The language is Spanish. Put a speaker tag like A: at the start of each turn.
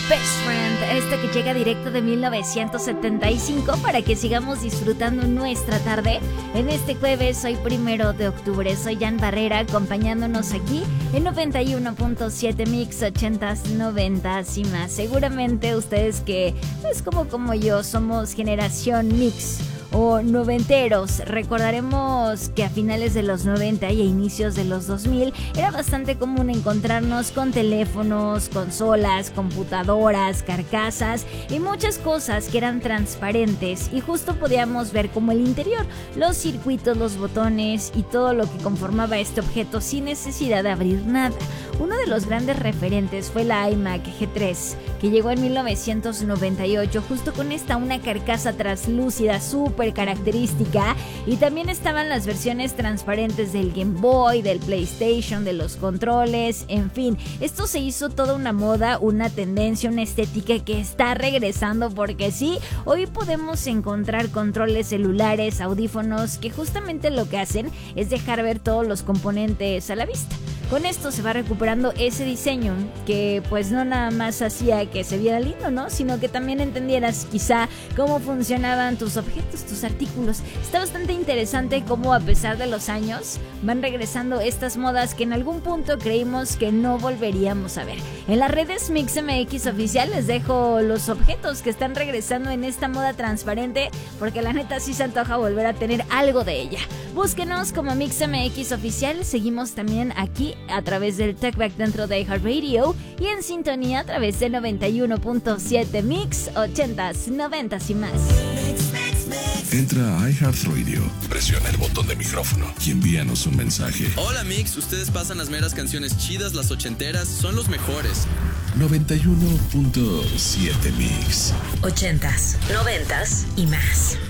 A: Best Friend, esta que llega directo de 1975 para que sigamos disfrutando nuestra tarde en este jueves, hoy 1 de octubre. Soy Jan Barrera, acompañándonos aquí en 91.7 Mix, 80s, 90s y más. Seguramente ustedes que, pues como yo, somos generación Mix o noventeros, recordaremos que a finales de los 90 y a inicios de los 2000 era bastante común encontrarnos con teléfonos, consolas, computadoras, carcasas y muchas cosas que eran transparentes y justo podíamos ver como el interior, los circuitos, los botones y todo lo que conformaba este objeto sin necesidad de abrir nada. Uno de los grandes referentes fue la iMac G3, que llegó en 1998 justo con una carcasa translúcida súper característica, y también estaban las versiones transparentes del Game Boy, del PlayStation, de los controles, en fin, esto se hizo toda una moda, una tendencia, una estética que está regresando porque sí, hoy podemos encontrar controles celulares, audífonos que justamente lo que hacen es dejar ver todos los componentes a la vista. Con esto se va recuperando ese diseño que pues no nada más hacía que se viera lindo, ¿no? Sino que también entendieras quizá cómo funcionaban tus objetos, tus artículos. Está bastante interesante cómo a pesar de los años van regresando estas modas que en algún punto creímos que no volveríamos a ver. En las redes MixMX Oficial les dejo los objetos que están regresando en esta moda transparente, porque la neta sí se antoja volver a tener algo de ella. Búsquenos como MixMX Oficial, seguimos también aquí a través del Talkback dentro de iHeartRadio y en sintonía a través de 91.7 Mix, 80s, 90s y más.
B: Entra a iHeartRadio, presiona el botón de micrófono y envíanos un mensaje.
C: Hola Mix, ustedes pasan las meras canciones chidas, las ochenteras, son los mejores.
B: 91.7 Mix,
D: 80s, 90s y más.